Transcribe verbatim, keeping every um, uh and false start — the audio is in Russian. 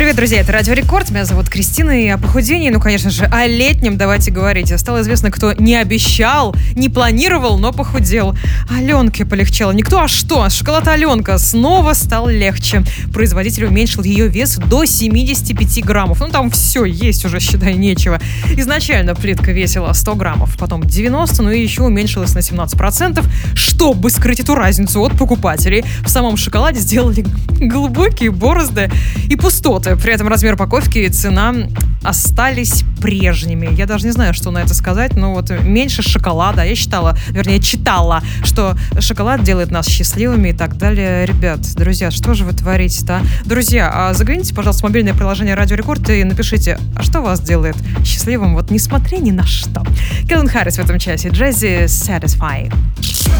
Привет, друзья, это Радио Рекорд, меня зовут Кристина, и о похудении, ну, конечно же, о летнем давайте говорить. Стало известно, кто не обещал, не планировал, но похудел. Аленке полегчало. Никто, а что? Шоколад Аленка снова стал легче. Производитель уменьшил ее вес до семидесяти пяти граммов. Ну, там все есть уже, считай, нечего. Изначально плитка весила сто граммов, потом девяносто, ну и еще уменьшилась на семнадцать процентов, чтобы скрыть эту разницу от покупателей. В самом шоколаде сделали глубокие борозды и пустоты. При этом размер упаковки и цена остались прежними. Я даже не знаю, что на это сказать, но вот меньше шоколада. Я считала, вернее, читала, что шоколад делает нас счастливыми и так далее. Ребят, друзья, что же вы творите-то? Друзья, а загляните, пожалуйста, в мобильное приложение Радио Рекорд и напишите, а что вас делает счастливым, вот несмотря ни на что. Кэлвин Харрис в этом часе. Джези Satisfy.